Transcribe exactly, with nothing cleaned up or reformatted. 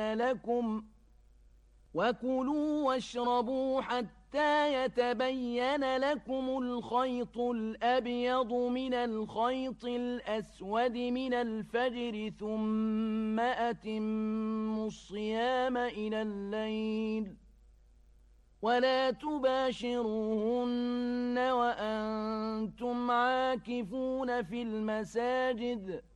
يتبين لكم وكلوا واشربوا حتى يتبين لكم الخيط الأبيض من الخيط الأسود من الفجر ثم أتموا الصيام إلى الليل ولا تباشروهن وأنتم عاكفون في المساجد